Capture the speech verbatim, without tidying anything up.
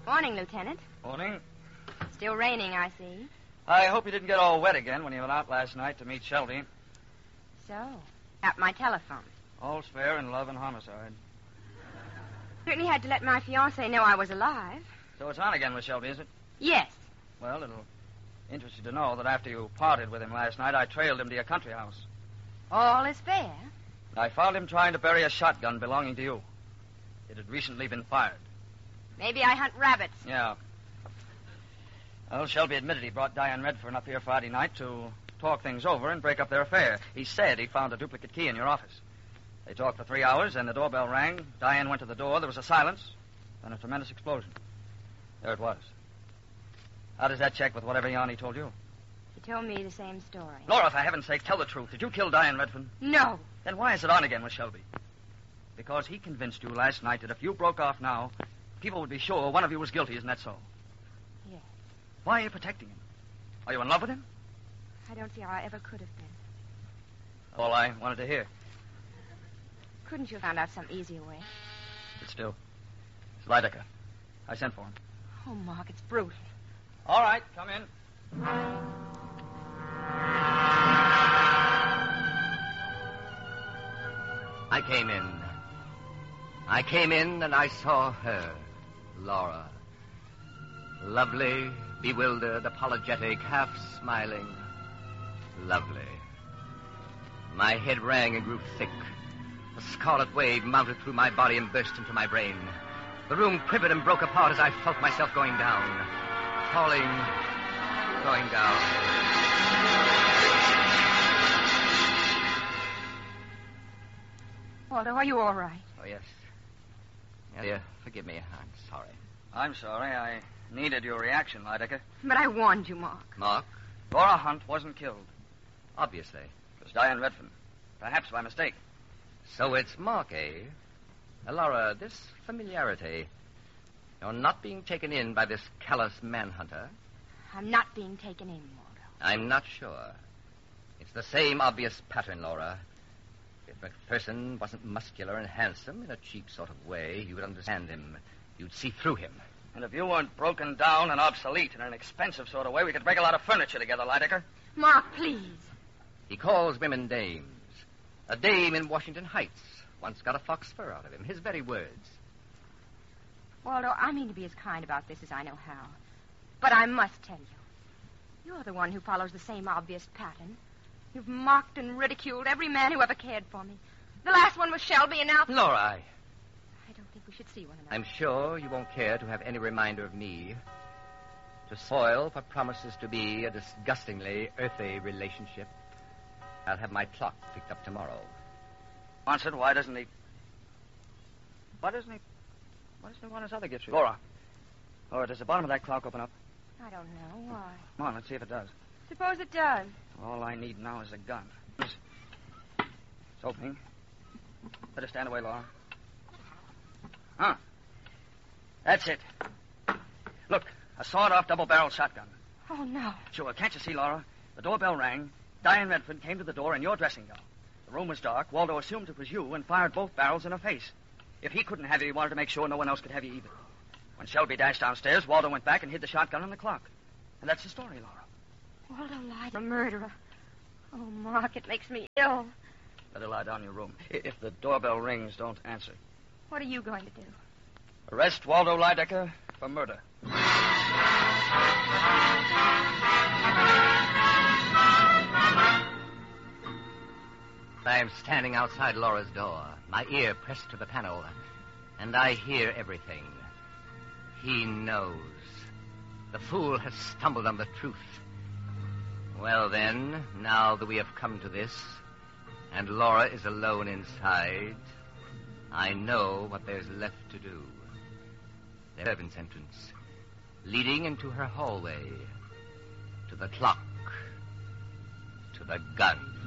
Morning, Lieutenant. Morning. Still raining, I see. I hope you didn't get all wet again when you went out last night to meet Shelby. So, at my telephone. All's fair in love and homicide. Certainly had to let my fiancé know I was alive. So it's on again with Shelby, is it? Yes. Well, it'll interest you to know that after you parted with him last night, I trailed him to your country house. All is fair. I found him trying to bury a shotgun belonging to you. It had recently been fired. Maybe I hunt rabbits. Yeah. Well, Shelby admitted he brought Diane Redfern up here Friday night to talk things over and break up their affair. He said he found a duplicate key in your office. They talked for three hours, and the doorbell rang. Diane went to the door. There was a silence, then a tremendous explosion. There it was. How does that check with whatever Yanni told you? He told me the same story. Laura, for heaven's sake, tell the truth. Did you kill Diane Redfern? No. Then why is it on again with Shelby? Because he convinced you last night that if you broke off now, people would be sure one of you was guilty, isn't that so? Yes. Why are you protecting him? Are you in love with him? I don't see how I ever could have been. All I wanted to hear. Couldn't you have found out some easier way? But still, it's Lydecker. I sent for him. Oh, Mark, it's brutal. All right, come in. I came in. I came in and I saw her, Laura. Lovely, bewildered, apologetic, half smiling. Lovely. My head rang and grew thick. A scarlet wave mounted through my body and burst into my brain. The room quivered and broke apart as I felt myself going down. Falling, going down. Waldo, are you all right? Oh, yes. Yeah, dear, forgive me. I'm sorry. I'm sorry. I needed your reaction, Lydecker. But I warned you, Mark. Mark? Laura Hunt wasn't killed. Obviously. It was Diane Redfern. Perhaps by mistake. So it's Mark, eh? Now, Laura, this familiarity. You're not being taken in by this callous manhunter. I'm not being taken in, Waldo. I'm not sure. It's the same obvious pattern, Laura. If McPherson wasn't muscular and handsome in a cheap sort of way, you would understand him. You'd see through him. And if you weren't broken down and obsolete in an expensive sort of way, we could break a lot of furniture together, Lydecker. Mark, please. He calls women dames. A dame in Washington Heights once got a fox fur out of him. His very words. Waldo, I mean to be as kind about this as I know how. But I must tell you, you're the one who follows the same obvious pattern. You've mocked and ridiculed every man who ever cared for me. The last one was Shelby, and now... Laura, I... I don't think we should see one another. I'm sure you won't care to have any reminder of me. To spoil what promises to be a disgustingly earthy relationship. I'll have my clock picked up tomorrow. Answered, why doesn't he... Why doesn't he... Why doesn't he want his other gifts? Laura. Laura, does the bottom of that clock open up? I don't know. Why? Come on, let's see if it does. Suppose it does. All I need now is a gun. It's opening. Better stand away, Laura. Huh. That's it. Look, a sawed-off double-barreled shotgun. Oh, no. Sure, can't you see, Laura? The doorbell rang. Diane Redfern came to the door in your dressing gown. The room was dark. Waldo assumed it was you and fired both barrels in her face. If he couldn't have you, he wanted to make sure no one else could have you either. When Shelby dashed downstairs, Waldo went back and hid the shotgun on the clock. And that's the story, Laura. Waldo lied, a murderer. Oh, Mark, it makes me ill. Better lie down in your room. If the doorbell rings, don't answer. What are you going to do? Arrest Waldo Lydecker for murder. I'm standing outside Laura's door, my ear pressed to the panel, and I hear everything. He knows. The fool has stumbled on the truth. Well, then, now that we have come to this, and Laura is alone inside, I know what there's left to do. The servant's entrance, leading into her hallway, to the clock, to the gun.